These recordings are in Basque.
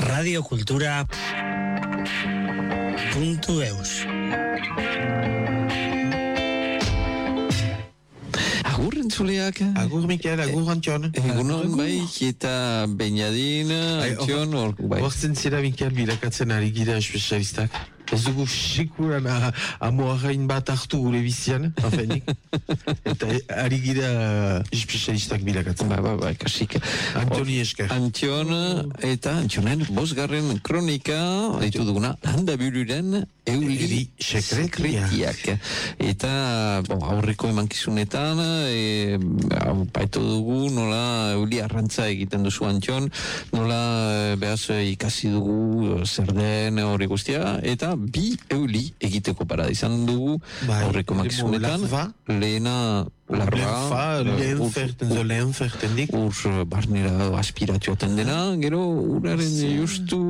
radiokultura.eus. Agur entzuleak. Agur Mikel, agur Antion. Egunon bai, eta Beñadin, Antion, bai. Hortzen zera Mikel bilakatzen ari gira espezialistak. Ez dugu sekuran amoarrain bat hartu gure bizian, afenik. Eta ari gira espezialistak bilakatzen. Ba, kasik. Antoni esker. Antion, eta Antionen bosgarren kronika, ditu duguna, handabiruren euli sekretiak. Eta, aurreko emankizunetan, baitu dugu, nola euli arrantza egiten duzu Antion, nola behaz ikasi dugu zer den hori guztia, eta bi euli egiteko parada izan dugu aurreko emankizunetan, lehena larva, lehen fertendik ur barnera aspiratuaten dena, gero uraren justu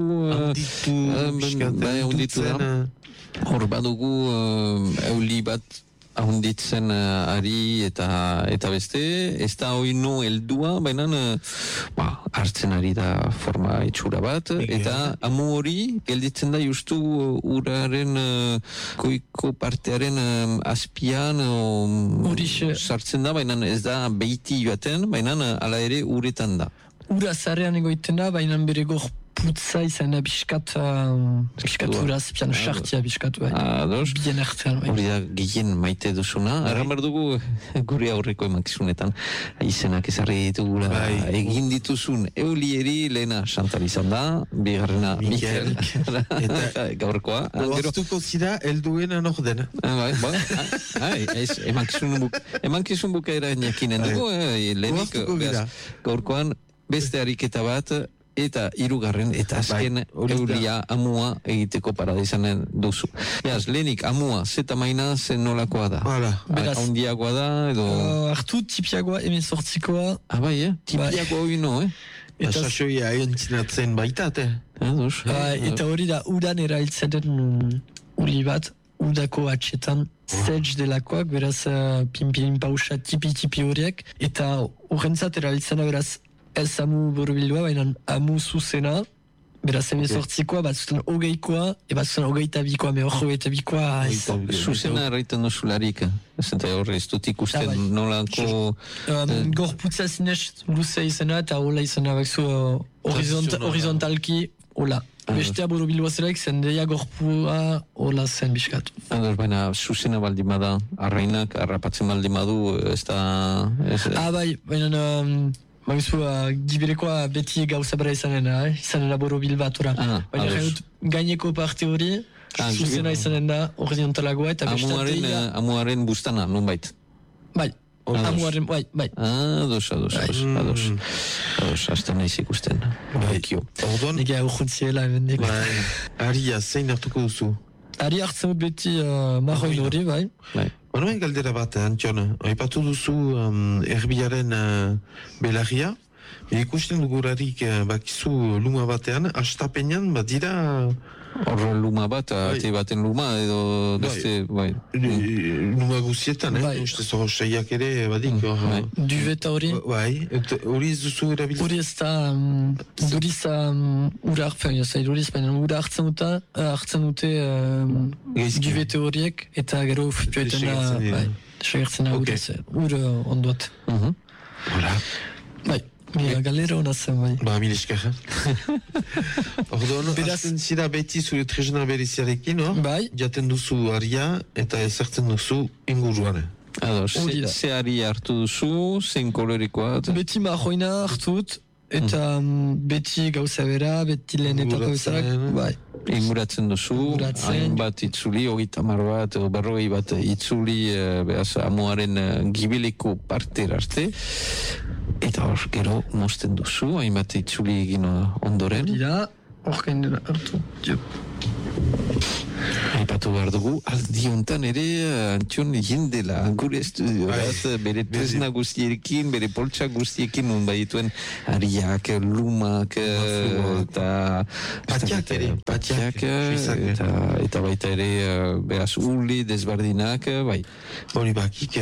handitu da. Hor badugu euli bat ahonditzen ari eta beste, ez da oinu heldua, baina hartzen ari da forma itxura bat, eta amu hori gelditzen da justu uraren koiko partearen azpian sartzen da, baina ez da beiti joaten, baina ala ere uretan da. Ura zarean egoiten da, baina bere putza izan da biskat uraz, pian sartia biskatu bien ertean. Hori da gehien maite duzuna. Arramar dugu gure aurreko emankizunetan izenak ezarri ditugula egin dituzun eulieri, lehena Chantal izan da, bigarrena Mikel eta gaurkoa. Oaztuko zira helduena nordena. Emankizun bukaera jakinen dugu, lehenik gaurkoan beste ariketa bat, eta hirugarren eta azken eulia amua egiteko parada izanen duzu. Beaz, lehenik amua, zeta maina zen nolakoa da? Haundiagoa da, edo... Artu, tipiagoa, hemen sortzikoa. Bai, tipiagoa hori no, Eta sasoia entzinatzen baitat, Eta hori da, udan erailtzen den uli bat, udako atxetan, sedge delakoak, beraz, pin pausa tipi horiek, eta horrentzat erailtzen da, beraz, ez amu borobildua, baina amu zuzena, beraz emezortzikoa, batzuten hogeikoa, batzuten hogeita bikoa, hogeita bikoa... Zuzena erraiten dozularik, eta horre ez dut ikusten nolako... Gorputza zinez luze izena, eta hola izena bakzu horizontalki, hola. Bestea borobildua zelaik, zen deia gorpua hola zen biskatu. Baina zuzena baldimada, arrainak, arrapatzen baldimadu, ez da... baina... Bagizu, gibirekoa beti gauza bera izanen borobil bat ora. Baina gaineko parte hori, zuzena izanen da horizontalagoa eta bestateia... Amuaren bustana, non bait? Bai, amuaren, bai. Ados, hasta nahiz ikusten. Ordon? Ega urruntziela, ebendik. Aria, zein hartuko duzu? Ari hartzen dut beti marroin hori, bai. Banoen galdera bat, Antion, aipatu duzu erbiaren belarria, ikusten dugurarik bakizu luma batean, astapenean bat dira... Horre luma bat, ate baten luma, edo beste, bai. Luma guzietan, uste zoro seiak ere, badik. Duveta hori? Bai, hori ez duzu erabiltzen? Hori ez da, duriz ura hartzen dute duvete horiek, eta gero joetan da, segertzen da ura ondoat. Bai. Galera hona zen, bai. Mil esker. Ordon, azten zira beti zure trezena beriziarekin, no? Bai. Jaten duzu aria eta ezartzen duzu inguruan. Ze aria hartu duzu, zein kolorikoa? Beti marroina hartut, eta beti gauza bera, beti lehenetako bezarak, bai. Inguratzen duzu, hainbat itzuli, 30 bat, berrogei bat itzuli, amuaren gibiliko partera arte, eta hor gero mozten duzu, hainbat itzuli egin ondoren. Dira, hor gainera hartu. Aipatu behar dugu, aldi hontan ere Antxon jendela, gure estudiorat, bere tresna guztiekin, bere poltsa guztiekin, non baituen ariak, lumak, eta patiak, eta baita ere, beraz, uli, desbardinak, bai. Hori bakik,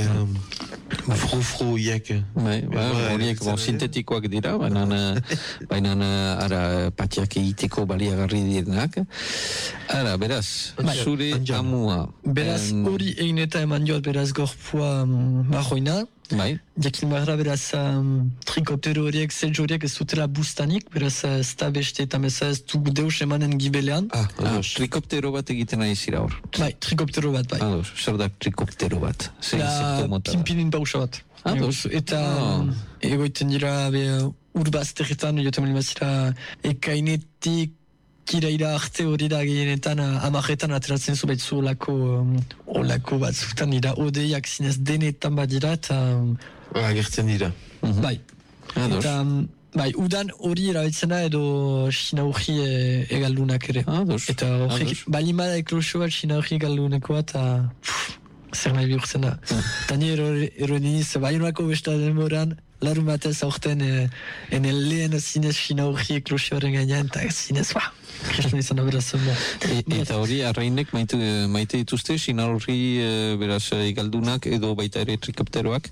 fro-iek. Horiek sintetikoak dira, baina ara patiak egiteko baliagarri direnak. Ara, beraz, zure amua. Beraz, hori egin eta eman joat beraz gorpua marroina. Bai. Jakin behar beraz trikoptero horiek, zeltz horiek ez dutela bustanik, beraz ez da beste eta meza ez du deus emanen gibelean. Trikoptero bat egiten nahi zira hor. Bai, trikoptero bat, bai. Zer da trikoptero bat? Pimpinin pausa bat. Eta egoiten dira urbazterretan, joten mazira ekainetik kiraira arte hori da gehienetan amarretan ateratzen zu baitzu olako batzutan dira odeiak zinez denetan bat dira eta agertzen dira. Bai. Eta bai, udan hori erabiltzen da edo sinaurri egaldunak ere. Eta horrek balimada eklosio bat sinaurri egaldunekoa eta zer nahi bihurtzen da. Eta nire erodiniz baionako besta demoran larun batez aurten lehen zinez sinaurri eklosioaren gainean eta zinez kriston izan da beraz. Eta hori arrainek maite dituzte sinaurri beraz egaldunak edo baita ere trikopteroak?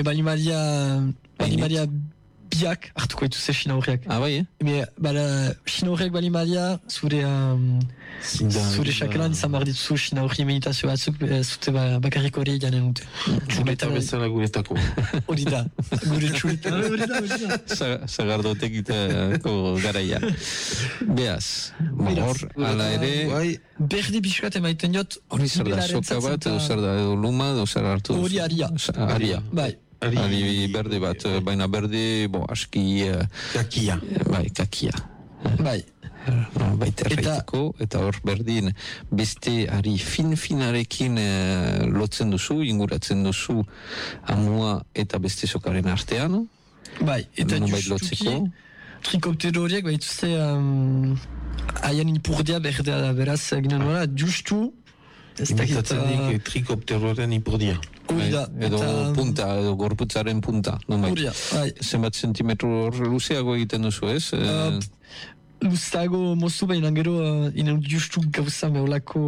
Balimaria biak hartuko dituzte sinaurriak. Bai, sinaurriak balimaria zure xakelan izan behar dituzu sinaurri meditazio batzuk zute bakarrik hori janen dute. Txuleta bezala guretako. Hori da, gure txuleta. Zagardotek itako garaia. Beaz, hor, ala ere... Berdi biskat emaiten jot... Hori zer da, soka bat, zer da, edo luma, edo zer hartu? Hori aria. Aria. Bai. Ari berde bat, baina berde, aski... Kakia. Bai, kakia. Bai. Baita erraiteko, eta hor berdin beste ari fin-finarekin lotzen duzu, inguratzen duzu amua eta beste sokaren artean. Bai, eta justuki trikoptero horiek baituzte haien ipurdia berdea da, beraz, ginen nola, justu imitatzen trikopteroaren ipurdia. Edo punta, edo gorputzaren punta. Zenbat sentimetro luzeago egiten duzu, ez? Luzago mozu baina gero inen justu gauza meolako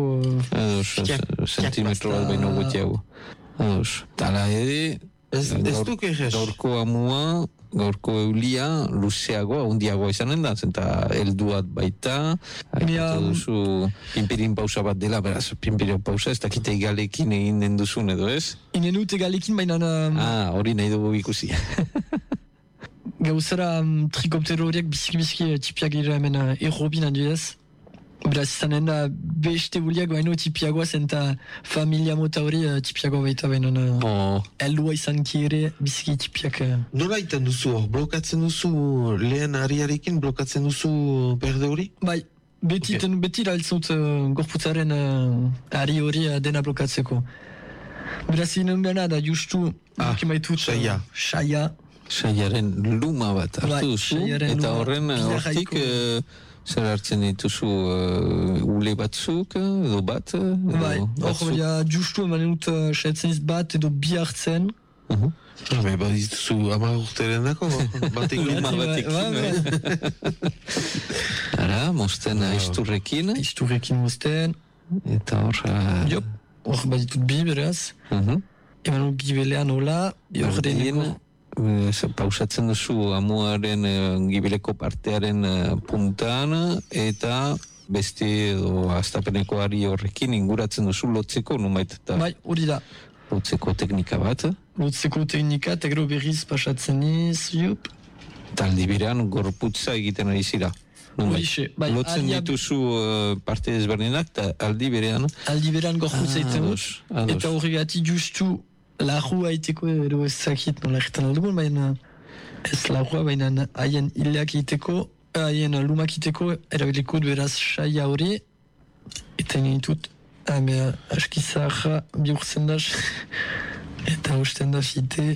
sentimetro bat baino gutiago. Tala ere gaurko amua, gaurko eulia luzeagoa, hundiagoa izanen da, zenta helduat baita, duzu pimpirin pausa bat dela, beraz, pimpirin pausa, ez dakite egalekin egin den duzun edo ez? Inen dut egalekin baina... hori nahi dugu ikusi. Gauzara trikoptero horiek biziki tipiak gira hemen errobin handiez. Beraz izanen da beste buliak baino tipiagoa zen eta familia mota hori tipiagoa baita baino heldua izan ere biziki tipiak. Nola iten duzu hor? Blokatzen duzu lehen ariarekin blokatzen duzu berde hori? Bai, beti erabiltzen dut gorputzaren ari hori dena blokatzeko. Beraz inen dena da justu saia. Saiaren luma bat hartu duzu, eta horren hortik zer hartzen dituzu ule batzuk, edo bat? Bai, hor justu emanen dut saiatzen bat edo bi hartzen. Bat dituzu 10 urteren dako, batek luma batekin. Ara, mozten aizturrekin. Aizturrekin mozten. Eta hor... Hor bat ditut bi beraz. Eman gibelean hola, hor deneko... pausatzen duzu amuaren gibeleko partearen puntan eta beste edo astapeneko ari horrekin inguratzen duzu lotzeko numait eta bai, hori da lotzeko teknika bat eta gero berriz pasatzen jup taldi berean gorputza egiten ari zira lotzen dituzu parte desberdinak eta aldi berean gorputza egiten dut eta horregatik justu larrua iteko edo ez zakit nola egiten aldugun, baina ez larrua, baina haien hileak iteko, haien lumak iteko, erabiliko beraz saia hori, eta nintut, aski zaharra bihurtzen da, eta hosten da fite.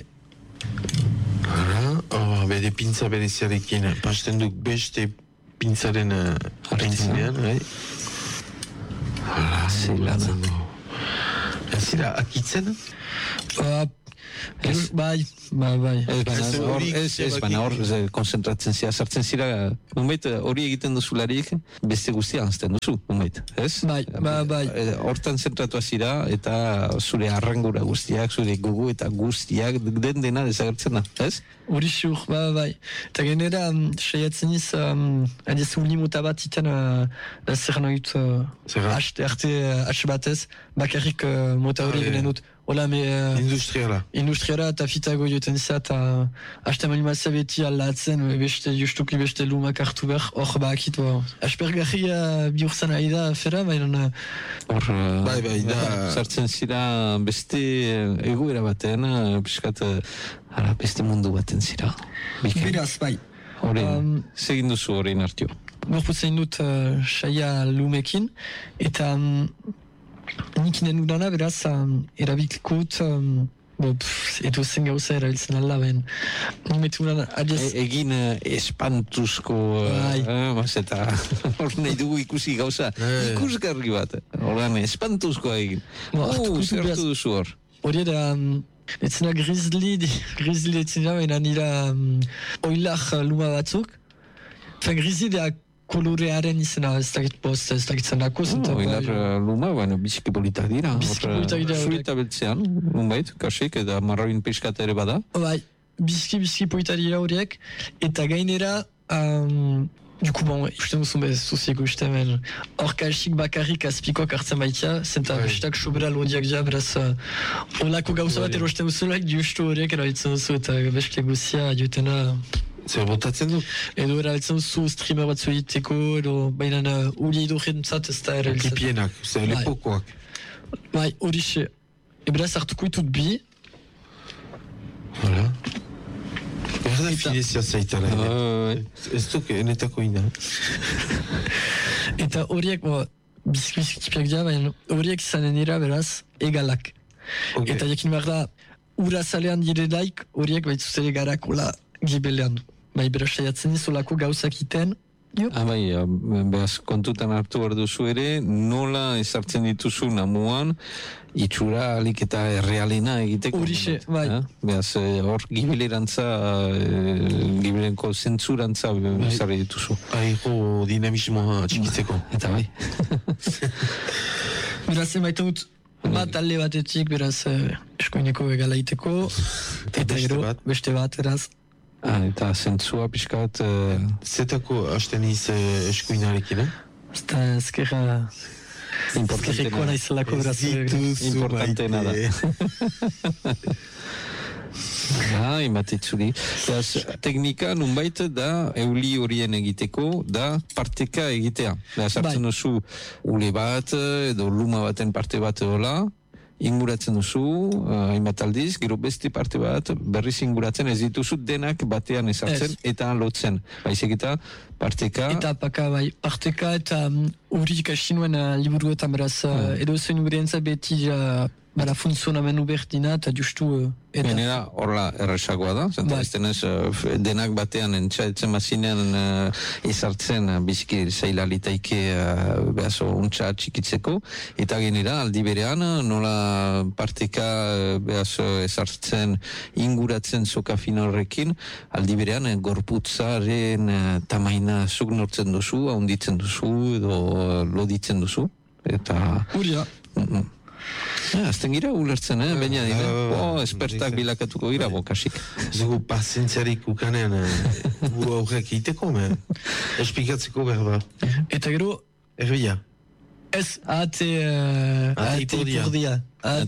Bede pintza bereziarekin, pasten duk beste pintzaren aintzinean, Zelana. Ez zira, akitzen? Bai. Ez, baina hor, konzentratzen zira, sartzen zira, unbait, hori egiten duzularik, beste guztia anzten duzu, unbait, ez? Bai. Hortan zentratua zira, eta zure arrangura guztiak, zure gugu eta guztiak, dena desagertzen da, ez? Hori xur, bai. Eta genera, saiatzen iz, adiez ulimuta bat iten, zer noit, arte batez, bakarrik mota hori genen dut. Hola, industriala eta fitago joten za, eta haste manimazia beti aldatzen, justuki beste lumak hartu behar, hor bakit, aspergarria bihurtzen ari da afera, baina... Hor, da... sartzen zira beste egoera batean, piskat, beste mundu baten zira. Beraz, bai. Hori, segin duzu horrein hartio. Gorputzen dut saia lumekin, eta... Nik inen udana, beraz, erabilkut, edo zen gauza erabiltzen alda, ben. Metu udana, adiez... Egin espantuzko, eta hor nahi dugu ikusi gauza, ikusgarri bat. Horren, espantuzkoa egin. Zertu duzu hor. Hori da, etzena grizzly etzena, baina nira oilak luma batzuk. Grizzly da kolorearen izena, ez dakit zenako. Oilar luma, baina biziki politak dira. Zuita beltzean, unbait, kasik, eta marroin piskat ere bada. Bai, biziki politak dira horiek, eta gainera, duku bon, ikusten duzun bez, zuzieko ikusten, hor kasik bakarrik azpikoak hartzen baitia, zenta bestak sobera lodiak dira, beraz, olako gauza bat erosten duzulaik, justu horiek erabiltzen duzu, eta beste guzia, jutena... Zer botatzen du? Edo erabiltzen zu streamer bat zuiteko, edo baina uli edo jentzat ez da erabiltzen. Kipienak, zer lepokoak. Bai, hori xe. Eberaz hartuko ditut bi. Hala. Erda finezia zaitala. Ez duk enetako ina. Eta horiek, bizki tipiak dira, baina horiek izanen dira beraz egalak. Eta jakin behar da, ura zalean direlaik, horiek baitzuzere garak hola gibelean. Bai, beraz, saiatzen izolako gauzak iten. Bai, behaz, kontutan hartu behar duzu ere, nola ezartzen dituzu namuan, itxura alik eta errealena egiteko. Horixe, bai. Behaz, hor gibilerantza, gibilenko zentzurantza ezarri dituzu. Aiko dinamismoa txikitzeko. Eta bai. Beraz, emaiten dut, bat alde batetik, beraz, eskoineko egala iteko. Eta gero, beste bat, beraz. Eta zentzua pixkat... Zetako hasten iz eskuinarekin, Eta ezkerra... Ezkerreko nahizelako beraz... Importanteena da. Imatitzuri. Teknika nunbait da euli horien egiteko, da parteka egitea. Sartzen duzu ule bat, edo luma baten parte bat edola, inguratzen duzu, hainbat aldiz, gero beste parte bat, berriz inguratzen ez dituzu denak batean ezartzen eta lotzen. Baizik eta parteka... Eta paka, bai, parteka eta urrik asinuen liburuetan beraz, edo zen urentza beti bera funtzionamendu berdina eta justu... Benera, horla erresagoa da, zenta ez denez denak batean entxaetzen mazinean ezartzen biziki zaila litaike behazo untxa txikitzeko, eta genera aldi berean nola parteka behazo ezartzen inguratzen soka fina horrekin, aldi berean gorputzaren tamaina zuk nortzen duzu, haunditzen duzu edo loditzen duzu, eta... Uria. Azten gira ulertzen, baina dira. Espertak bilakatuko gira, kasik. Zugu pazientziarik ukanean buru aurrek iteko, espikatzeko behar da. Eta gero... Erbila. Ez, ate ipurdia.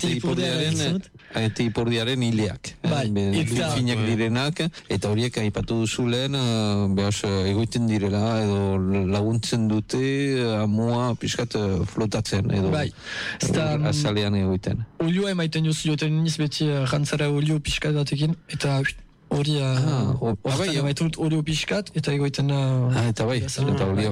Ate ipurdiaren hileak. Finak direnak, eta horiek aipatu duzulen, behaz, egoiten direla, edo laguntzen dute, amua piskat flotatzen, edo azalean egoiten. Olioa emaiten jozu joten niz beti rantzara olio piskat batekin, eta hori emaiten dut olio piskat, eta egoiten... Eta bai, eta olio...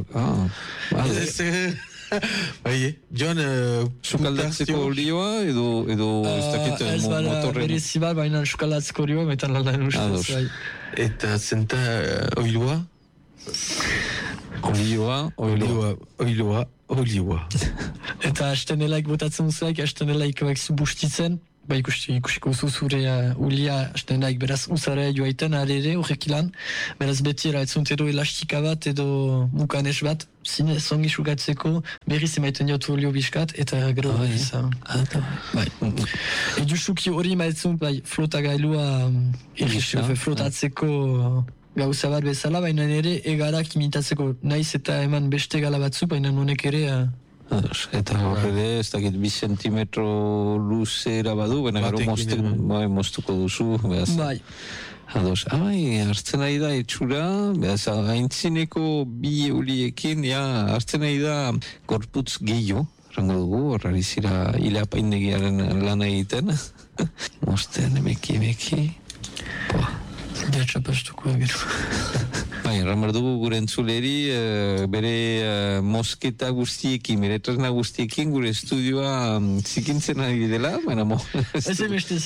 Bai, John... Sukaldatzeko olioa edo ez dakit motorren? Ez bada berezibat, baina sukaldatzeko olioa, metan lan ustez. Eta zenta oiloa? Oiloa. Oliua. Eta hastenelaik botatzen duzuak, hastenelaik bustitzen, ba ikusiko zure ulia hastenelaik beraz uzara joaiten alere horrek ilan, beraz beti eraitzuntero elastika bat edo mukanes bat, zine zongi sugatzeko, berriz emaiten jotu olio biskat, eta gero bai. Edu suki hori maetzun, bai, flota gailua flotatzeko gauza bat bezala, baina ere egarak imitatzeko naiz eta eman beste gala batzu, baina honek ere... Eta horre ez dakit 2 zentimetro luzera badu, baina gero moztuko duzu. Bai. Ados, hartzen nahi da etxura, haintzineko 2 euliekin, hartzen nahi da gorputz gehiago, rango dugu, horrari zira hilapaindegiaren lan egiten. Mosten, emeki. Txapastuko egero. Bai, ramar dugu gure entzuleri, bere mosketa guztiekin, bere tresna guztiekin, gure estudioa zikintzen ari dela, baina Ez emeste.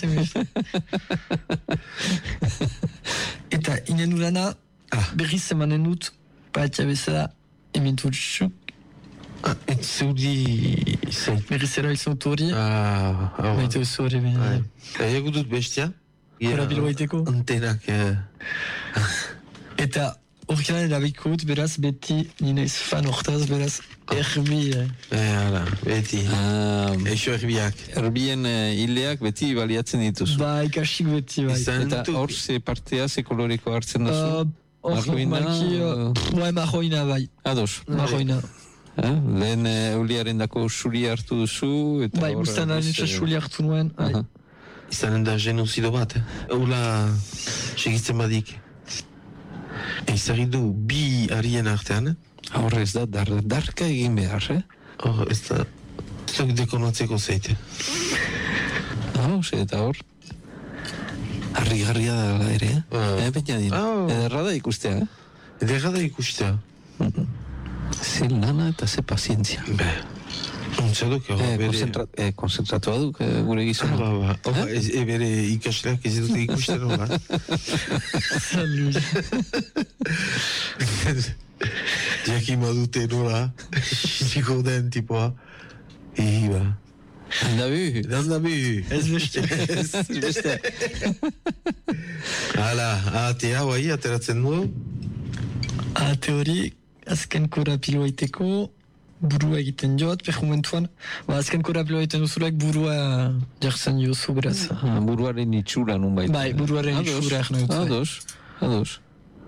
Eta inen urana, berriz emanen dut, paatxa bezala, emintu txuk. Entzeudi... Berriz erabiltzen dut hori. Baita oso hori baina. Ego dut bestia? Korabilo baiteko. Antenak. Eta horrekilan erabiko dut, beraz, beti nineiz fan hortaz, beraz, erbi. Hala, beti. Eixo erbiak. Erbien hileak beti baliatzen dituz. Ba, ikasik beti, bai. Eta hor ze partea, ze koloreko hartzen duzu? Marroina, bai. Ados. Marroina. Lehen euliaren dako suri hartu duzu. Bai, guztan harinitza suri hartu nuen. Izanen da genozido bat, Eula segitzen badik. Ezagidu 2 harien artean. Horre ez da, darka egin behar, Ez da, zuk dekonatzeko zeite. Eta hor. Harri-garria da ere, baina dira. Ederra da ikustea, Ederra da ikustea. Ze lana eta ze pazientzia. Konzentratua duk gure gizona. Bere ikasleak ez dute ikusten hori. Jakima dute nola, ziko den tipoa. Iba. Dandabu. Ez beste. Hala, atea bai, ateratzen du. Ate hori, azken korapilo aiteko, burua egiten joat, perjumentuan. Azken korapilo egiten duzulek burua jartzen jozu, beraz. Buruaren itxura nun baita. Bai, buruaren itxura egin dut. Ados.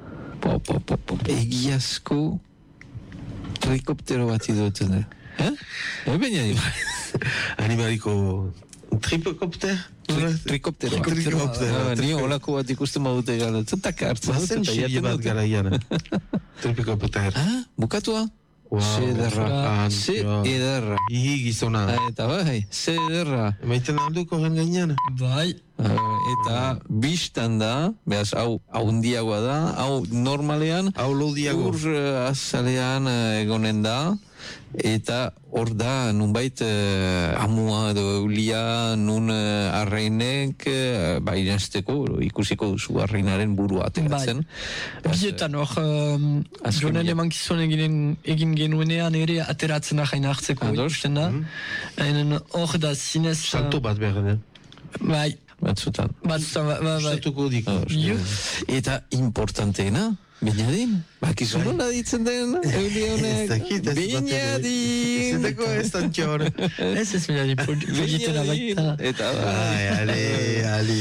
Egiazko trikoptero bat idoetzen da. Baina dira. Animaliko tripokopter? Trikoptero. Ni holako bat ikusten badute gara. Zetak hartzen. Bazen xiri bat gara iana. Tripokopter. Bukatua? Ze ederra. Ihi gizona. Eta bai, ze ederra. Maiten alduko gen gainean. Bai. Eta biztan da, behaz, hau handiagoa da, hau normalean, hau lodiago. Ur azalean egonen da, eta hor da, nunbait, amua edo eulia, nun arreinek, irensteko, ikusiko duzu arreinaren burua ateratzen. Bietan hor, jonen emankizun egin genuenean ere ateratzen ahain hartzeko ikusten da. Hor da zinez... Salto bat behar da. Bai. Batzutan. Bai. Zatuko diko. Eta importanteena, Beñadin? Bakizu nola ditzen den, euli honek? Beñadin! Zetako ez tantxor. Ez Beñadin, politera baita. Eta ali.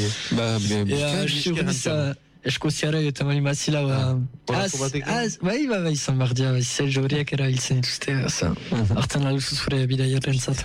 Eskoziara eta mali mazila. Bai, izan bardia, zel joriak erabiltzen dituzte. Artan aluzuz zure bidaiaren zat.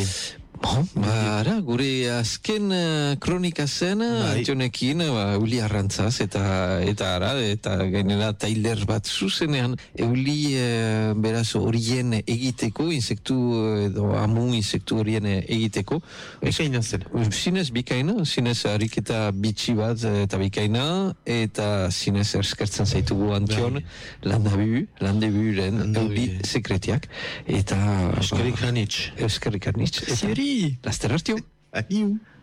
Gure azken kronika zen, Antionekin, euli arrantzaz, eta gainera tailer bat zuzenean, euli beraz horien egiteko, insektu edo amu insektu horien egiteko. Bikaina zen. Zinez bikaina, zinez ariketa bitxi bat eta bikaina, eta zinez erskertzen zaitugu Antion, landeburen euli sekretiak, eta... Eskerrik hanitz. Eskerrik hanitz. Zeri! Laster hartio. Ahiu.